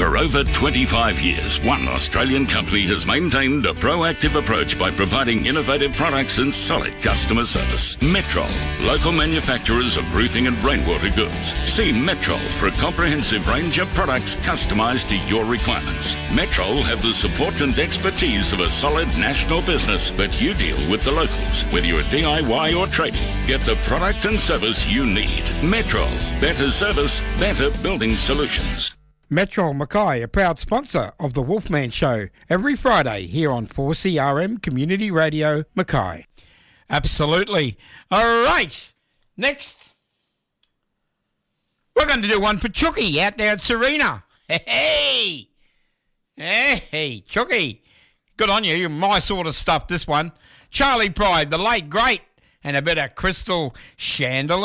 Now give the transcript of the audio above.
For over 25 years, one Australian company has maintained a proactive approach by providing innovative products and solid customer service. Metrol, local manufacturers of roofing and rainwater goods. See Metrol for a comprehensive range of products customised to your requirements. Metrol have the support and expertise of a solid national business, but you deal with the locals, whether you're a DIY or tradie. Get the product and service you need. Metrol, better service, better building solutions. Metrol Mackay, a proud sponsor of The Wolfman Show, every Friday here on 4CRM Community Radio, Mackay. Absolutely. All right. Next, we're going to do one for Chucky out there at Serena. Hey! Hey, Chucky. Good on you. You're my sort of stuff, this one. Charlie Pride, the late great, and a bit of Crystal Chandelier.